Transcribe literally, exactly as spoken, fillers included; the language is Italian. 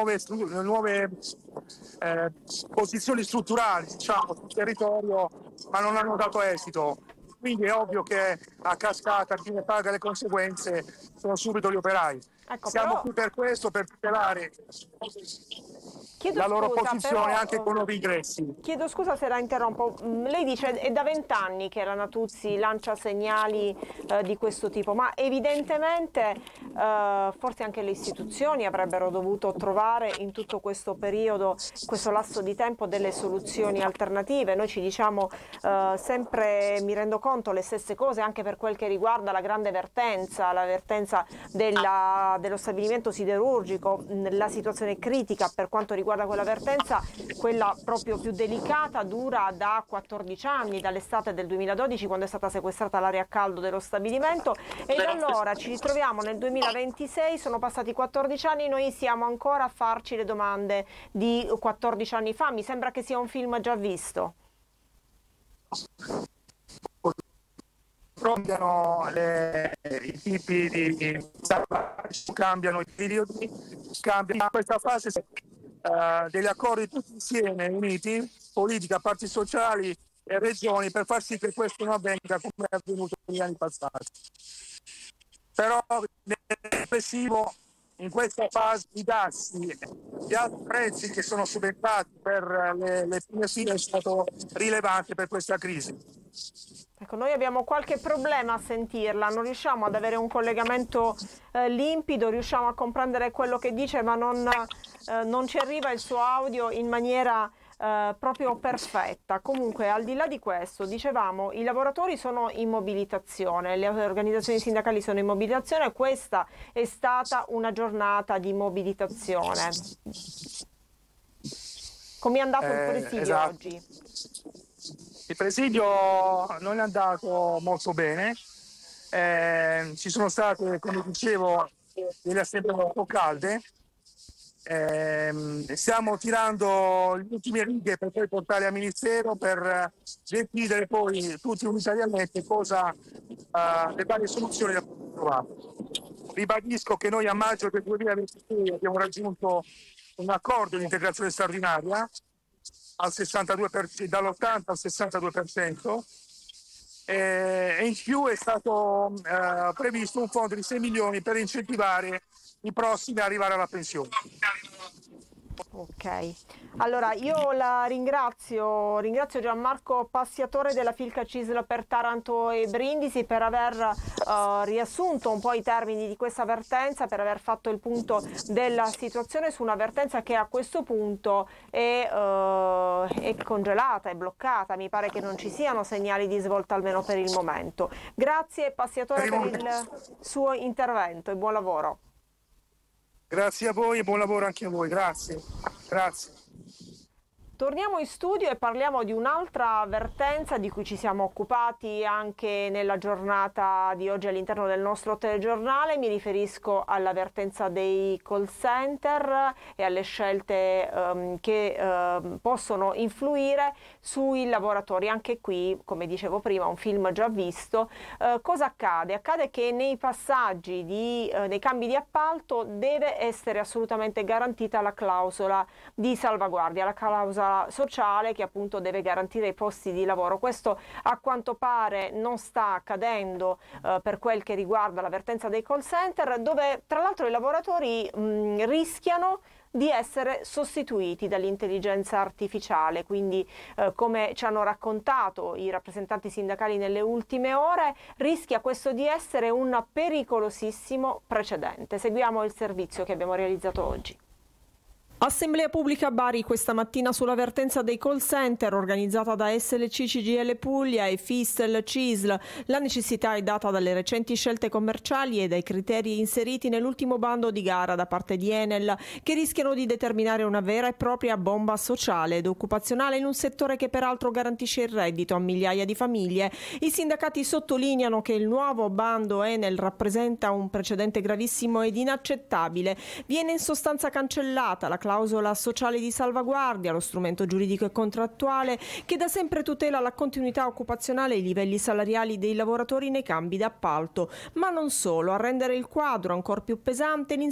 nuove, nuove eh, posizioni strutturali, diciamo, sul territorio, ma non hanno dato esito. Quindi è ovvio che a cascata chi ne paga le conseguenze sono subito gli operai. Ecco, Siamo però... qui per questo, per tutelare Chiedo la loro scusa, posizione però, anche con nuovi ingressi. Chiedo scusa se la interrompo. Lei dice è da vent'anni che la Natuzzi lancia segnali eh, di questo tipo, ma evidentemente eh, forse anche le istituzioni avrebbero dovuto trovare in tutto questo periodo, questo lasso di tempo, delle soluzioni alternative. Noi ci diciamo eh, sempre, mi rendo conto, le stesse cose anche per quel che riguarda la grande vertenza, la vertenza della, dello stabilimento siderurgico, la situazione critica per quanto riguarda quella vertenza, quella proprio più delicata, dura da quattordici anni, dall'estate del duemiladodici, quando è stata sequestrata l'area a caldo dello stabilimento, e da allora ci ritroviamo nel duemilaventisei, sono passati quattordici anni, noi siamo ancora a farci le domande di quattordici anni fa. Mi sembra che sia un film già visto. Cambiano le, i tipi di cambiano i periodi, cambiano in questa fase uh, degli accordi tutti insieme uniti, politica, parti sociali e regioni, per far sì che questo non avvenga come è avvenuto negli anni passati. Però nel complessivo, in questa fase, i dassi gli altri prezzi che sono subentrati per le, le prime file è stato rilevante per questa crisi. Ecco, noi abbiamo qualche problema a sentirla, non riusciamo ad avere un collegamento eh, limpido, riusciamo a comprendere quello che dice, ma non, eh, non ci arriva il suo audio in maniera eh, proprio perfetta. Comunque, al di là di questo, dicevamo, i lavoratori sono in mobilitazione, le organizzazioni sindacali sono in mobilitazione, questa è stata una giornata di mobilitazione. Come è andato il presidio eh, esatto. oggi? Il presidio non è andato molto bene, eh, ci sono state, come dicevo, delle assemblee molto calde, eh, stiamo tirando le ultime righe per poi portare al Ministero per decidere poi tutti unitariamente cosa, uh, le varie soluzioni da trovare. Ribadisco che noi a maggio del duemilaventitré abbiamo raggiunto un accordo di integrazione straordinaria al sessantadue per cento, dall'ottanta al sessantadue per cento, e in più è stato eh, previsto un fondo di sei milioni per incentivare i prossimi ad arrivare alla pensione. Ok, allora io la ringrazio, ringrazio Gianmarco Passiatore della Filca Cisl per Taranto e Brindisi per aver uh, riassunto un po' i termini di questa vertenza, per aver fatto il punto della situazione su una vertenza che a questo punto è, uh, è congelata, è bloccata. Mi pare che non ci siano segnali di svolta almeno per il momento. Grazie Passiatore per il suo intervento e buon lavoro. Grazie a voi e buon lavoro anche a voi, grazie. Grazie. Torniamo in studio e parliamo di un'altra vertenza di cui ci siamo occupati anche nella giornata di oggi all'interno del nostro telegiornale. Mi riferisco alla vertenza dei call center e alle scelte um, che um, possono influire sui lavoratori. Anche qui, come dicevo prima, un film già visto. Uh, cosa accade? Accade che nei passaggi, di, uh, nei cambi di appalto deve essere assolutamente garantita la clausola di salvaguardia, la clausola sociale che appunto deve garantire i posti di lavoro. Questo a quanto pare non sta accadendo eh, per quel che riguarda la vertenza dei call center, dove tra l'altro i lavoratori mh, rischiano di essere sostituiti dall'intelligenza artificiale, quindi eh, come ci hanno raccontato i rappresentanti sindacali nelle ultime ore, rischia questo di essere un pericolosissimo precedente. Seguiamo il servizio che abbiamo realizzato oggi. Assemblea pubblica a Bari questa mattina sulla vertenza dei call center organizzata da S L C C G I L Puglia e Fistel Cisl. La necessità è data dalle recenti scelte commerciali e dai criteri inseriti nell'ultimo bando di gara da parte di Enel, che rischiano di determinare una vera e propria bomba sociale ed occupazionale in un settore che peraltro garantisce il reddito a migliaia di famiglie. I sindacati sottolineano che il nuovo bando Enel rappresenta un precedente gravissimo ed inaccettabile. Viene in sostanza cancellata la clausola sociale di salvaguardia, lo strumento giuridico e contrattuale che da sempre tutela la continuità occupazionale e i livelli salariali dei lavoratori nei cambi d'appalto. Ma non solo, a rendere il quadro ancor più pesante l'inserimento